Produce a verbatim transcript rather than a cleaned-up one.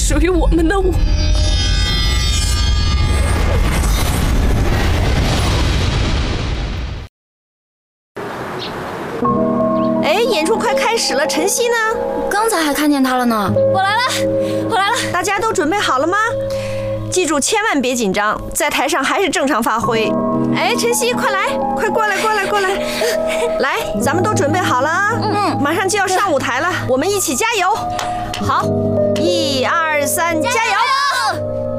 属于我们的舞。 哎，演出快开始了，晨曦呢？ 刚才还看见他了呢。 我来了，我来了。 大家都准备好了吗？记住，千万别紧张，在台上还是正常发挥。哎，晨曦，快来，快过来，过来，过来！来，咱们都准备好了啊！嗯，马上就要上舞台了，我们一起加油！好，一二三，加油！